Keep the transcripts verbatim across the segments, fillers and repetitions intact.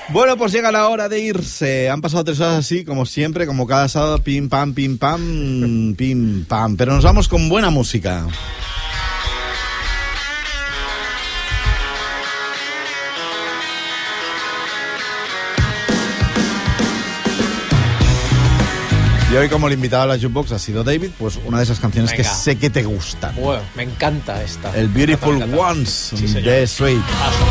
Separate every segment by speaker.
Speaker 1: Bueno, pues llega la hora de irse. Han pasado tres horas así, como siempre, como cada sábado, pim, pam, pim, pam, pim, pam. Pero nos vamos con buena música. Y hoy, como el invitado a la Jukebox ha sido David, pues una de esas canciones Venga. que sé que te gustan.
Speaker 2: Bueno, me encanta esta.
Speaker 1: El Beautiful encanta, encanta. Ones sí, de Suede.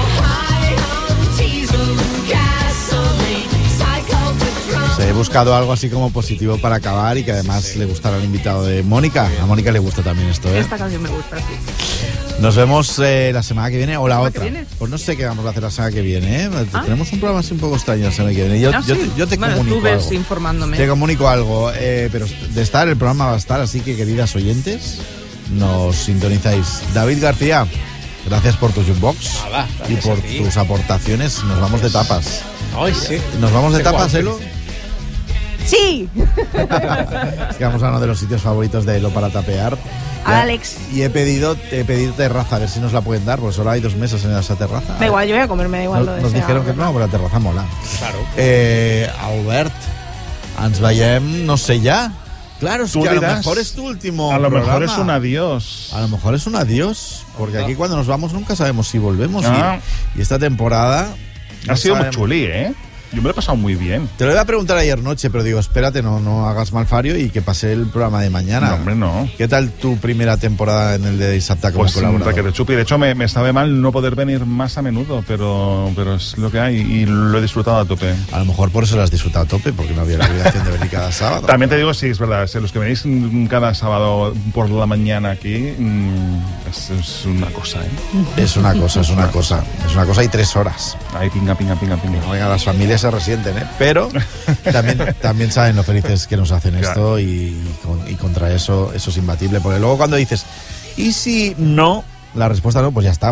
Speaker 1: He buscado algo así como positivo para acabar y que además sí. le gustará al invitado de Mónica. A Mónica le gusta también esto, ¿eh?
Speaker 3: Esta canción me gusta, sí.
Speaker 1: Nos vemos eh, la semana que viene o la otra. Pues no sé qué vamos a hacer la semana que viene, ¿eh? ¿Ah? Tenemos un programa así un poco extraño la semana que viene. Yo,
Speaker 3: ¿Ah,
Speaker 1: yo,
Speaker 3: sí?
Speaker 1: te, yo te
Speaker 3: bueno,
Speaker 1: comunico
Speaker 3: tú ves
Speaker 1: algo.
Speaker 3: informándome.
Speaker 1: Te comunico algo, eh, pero de estar el programa va a estar, así que queridas oyentes, nos sintonizáis. David García, gracias por tu Jukebox
Speaker 2: Nada,
Speaker 1: y por tus aportaciones. Nos vamos de tapas.
Speaker 2: Ay, sí.
Speaker 1: Nos vamos de tapas, Elo.
Speaker 3: ¡Sí!
Speaker 1: Es que vamos a uno de los sitios favoritos de Elo para tapear.
Speaker 3: A Alex.
Speaker 1: Y he pedido, he pedido terraza, a ver si nos la pueden dar, porque solo hay dos mesas en esa terraza.
Speaker 3: Da igual, yo voy a comer, me da igual
Speaker 1: nos,
Speaker 3: lo de
Speaker 1: Nos
Speaker 3: sea,
Speaker 1: dijeron que no, pero la terraza mola.
Speaker 2: Claro.
Speaker 1: Eh, Albert, ens veiem, no sé ya. Claro, es
Speaker 4: Tú
Speaker 1: que
Speaker 4: dirás,
Speaker 1: a lo mejor es tu último
Speaker 4: A lo
Speaker 1: programa.
Speaker 4: mejor es un adiós.
Speaker 1: A lo mejor es un adiós, porque aquí cuando nos vamos nunca sabemos si volvemos.
Speaker 4: Ah.
Speaker 1: Y, y esta temporada...
Speaker 4: Ha
Speaker 1: no
Speaker 4: sido
Speaker 1: sabemos.
Speaker 4: muy chulí, ¿eh? Yo me lo he pasado muy bien.
Speaker 1: Te lo iba a preguntar ayer noche, pero digo, espérate, no, no hagas malfario y que pase el programa de mañana.
Speaker 4: No, hombre, no.
Speaker 1: ¿Qué tal tu primera temporada en el de Dissabte como
Speaker 4: Pues
Speaker 1: colaborador?
Speaker 4: que te chupi. De hecho, me, me sabe mal no poder venir más a menudo, pero, pero es lo que hay y lo he disfrutado a tope.
Speaker 1: A lo mejor por eso lo has disfrutado a tope, porque no había la obligación de venir cada sábado.
Speaker 4: También te digo, sí, es verdad, si los que venís cada sábado por la mañana aquí, es, es una cosa, ¿eh?
Speaker 1: Es una cosa, es una cosa. Es una cosa y tres horas.
Speaker 4: Ahí pinga, pinga, pinga, pinga.
Speaker 1: Oiga, las familias se resienten, ¿eh? Pero también, también saben lo felices que nos hacen esto, claro. y, y contra eso, eso es imbatible. Porque luego cuando dices, ¿y si no? La respuesta no, pues ya está,